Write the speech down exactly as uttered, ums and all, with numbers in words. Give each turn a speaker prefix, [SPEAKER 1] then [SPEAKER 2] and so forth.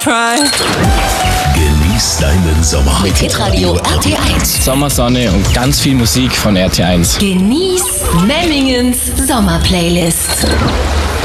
[SPEAKER 1] Genieß deinen Sommer
[SPEAKER 2] Mit Hitradio R T eins.
[SPEAKER 3] Sommersonne und ganz viel Musik von R T eins.
[SPEAKER 2] Genieß Memmingens Sommerplaylist.